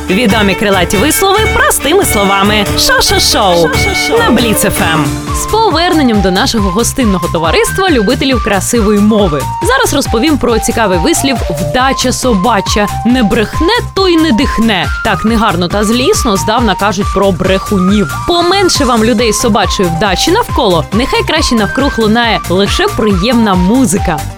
Відомі крилаті вислови простими словами. Шо-шо-шоу на Бліц ФМ. З поверненням до нашого гостинного товариства любителів красивої мови. Зараз розповім про цікавий вислів «вдача собача». Не брехне, то й не дихне. Так негарно та злісно здавна кажуть про брехунів. Поменше вам людей з собачої вдачі навколо, нехай краще навкруг лунає лише приємна музика.